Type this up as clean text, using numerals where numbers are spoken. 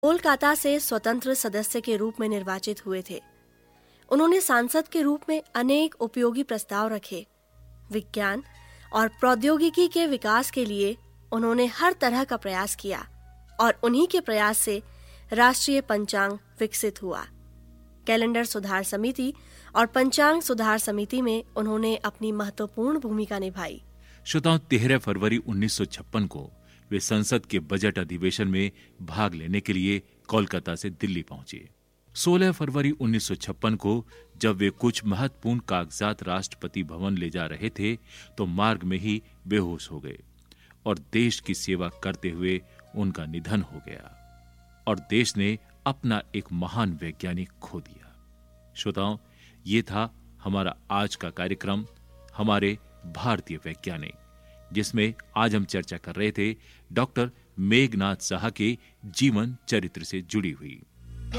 कोलकाता से स्वतंत्र सदस्य के रूप में निर्वाचित हुए थे। उन्होंने सांसद के रूप में अनेक उपयोगी प्रस्ताव रखे। विज्ञान और प्रौद्योगिकी के विकास के लिए उन्होंने हर तरह का प्रयास किया और उन्हीं के प्रयास से राष्ट्रीय पंचांग विकसित हुआ। कैलेंडर सुधार समिति और पंचांग सुधार समिति में उन्होंने अपनी महत्वपूर्ण भूमिका निभाई। श्रोताओं, 13 फरवरी 1956 को वे संसद के बजट अधिवेशन में भाग लेने के लिए कोलकाता से दिल्ली पहुंचे। 16 फरवरी 1956 को जब वे कुछ महत्वपूर्ण कागजात राष्ट्रपति भवन ले जा रहे थे तो मार्ग में ही बेहोश हो गए और देश की सेवा करते हुए उनका निधन हो गया और देश ने अपना एक महान वैज्ञानिक खो दिया। श्रोताओं, ये था हमारा आज का कार्यक्रम, हमारे भारतीय वैज्ञानिक, जिसमें आज हम चर्चा कर रहे थे डॉक्टर मेघनाथ साहा के जीवन चरित्र से जुड़ी हुई।